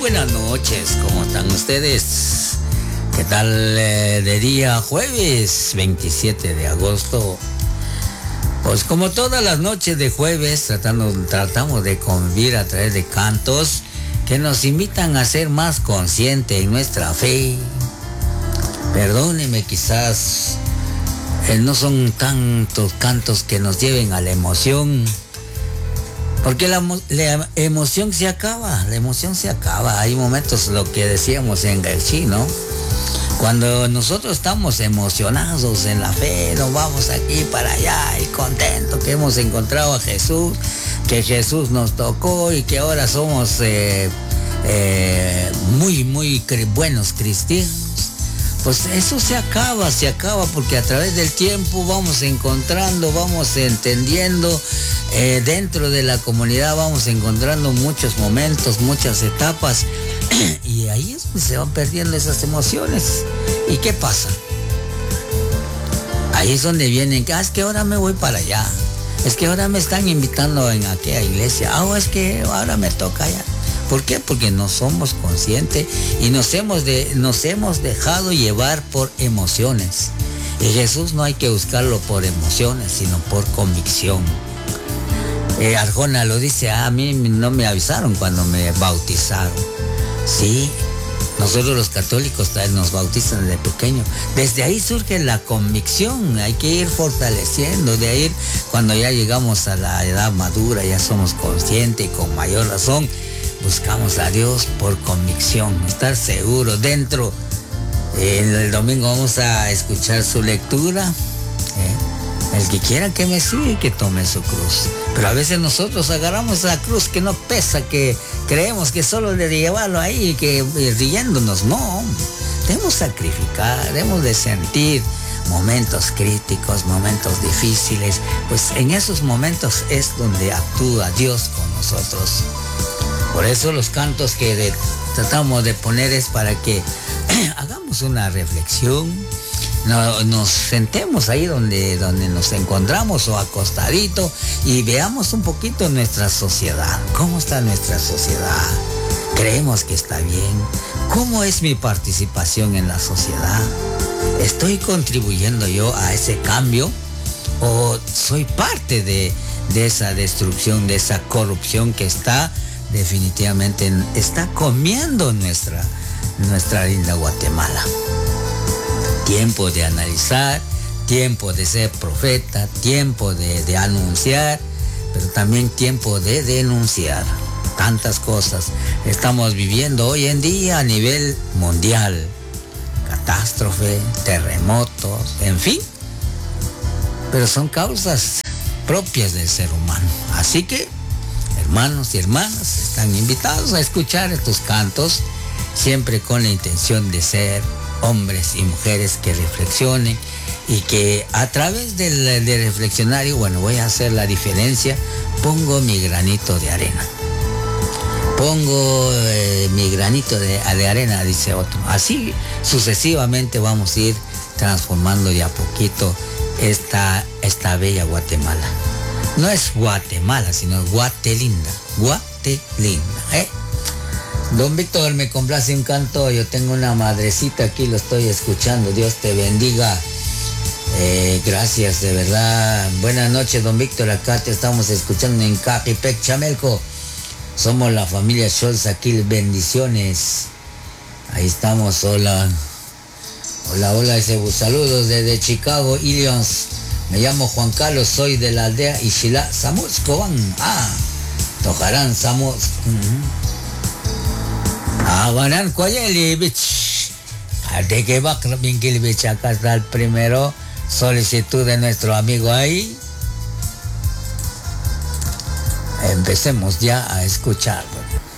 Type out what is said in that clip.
buenas noches, ¿cómo están ustedes? ¿Qué tal de día jueves 27 de agosto? Pues como todas las noches de jueves tratamos de convivir a través de cantos que nos invitan a ser más conscientes en nuestra fe. Perdónenme, quizás no son tantos cantos que nos lleven a la emoción, porque la emoción se acaba, Hay momentos, lo que decíamos en Gershí, ¿no? Cuando nosotros estamos emocionados en la fe, nos vamos aquí para allá y contentos que hemos encontrado a Jesús, que Jesús nos tocó y que ahora somos muy buenos cristianos. Pues eso se acaba porque a través del tiempo vamos encontrando, vamos entendiendo, dentro de la comunidad vamos encontrando muchos momentos, muchas etapas, y ahí es donde se van perdiendo esas emociones. ¿Y qué pasa? Ahí es donde vienen, es que ahora me voy para allá, es que ahora me están invitando en aquella iglesia, es que ahora me toca allá. ¿Por qué? Porque no somos conscientes y nos hemos dejado llevar por emociones. Y Jesús no hay que buscarlo por emociones, sino por convicción. Arjona lo dice, a mí no me avisaron cuando me bautizaron. Sí, nosotros los católicos nos bautizan desde pequeño. Desde ahí surge la convicción, hay que ir fortaleciendo. De ahí, cuando ya llegamos a la edad madura, ya somos conscientes y con mayor razón buscamos a Dios por convicción, estar seguro dentro. El domingo vamos a escuchar su lectura. El que quiera que me siga, que tome su cruz. Pero a veces nosotros agarramos la cruz que no pesa, que creemos que solo de llevarlo ahí, que riéndonos. No, debemos sacrificar, debemos de sentir momentos críticos, momentos difíciles. Pues en esos momentos es donde actúa Dios con nosotros. Por eso los cantos que tratamos de poner es para que hagamos una reflexión, nos sentemos ahí donde nos encontramos o acostadito y veamos un poquito nuestra sociedad. ¿Cómo está nuestra sociedad? ¿Creemos que está bien? ¿Cómo es mi participación en la sociedad? ¿Estoy contribuyendo yo a ese cambio? ¿O soy parte de esa destrucción, de esa corrupción que definitivamente está comiendo nuestra linda Guatemala? Tiempo de analizar, tiempo de ser profeta, tiempo de anunciar, pero también tiempo de denunciar. Tantas cosas estamos viviendo hoy en día a nivel mundial. Catástrofe, terremotos, en fin. Pero son causas propias del ser humano. Así que, hermanos y hermanas, están invitados a escuchar estos cantos, siempre con la intención de ser hombres y mujeres que reflexionen y que a través de reflexionar, voy a hacer la diferencia, pongo mi granito de arena. Pongo mi granito de arena, dice otro. Así sucesivamente vamos a ir transformando de a poquito esta bella Guatemala. No es Guatemala, sino Guatelinda. Don Víctor, me complace un canto. Yo tengo una madrecita aquí, lo estoy escuchando. Dios te bendiga. Gracias, de verdad. Buenas noches, don Víctor. Acá te estamos escuchando en Cajipec, Chamelco. Somos la familia Scholz aquí. Bendiciones. Ahí estamos. Hola. Saludos desde Chicago, Illinois. Me llamo Juan Carlos, soy de la aldea Ixilá, Samus, Cobán. Tojarán, Samus. Abanan Coyeli, bitch. De que va Bich, acá está el primero. Solicitud de nuestro amigo ahí. Empecemos ya a escucharlo.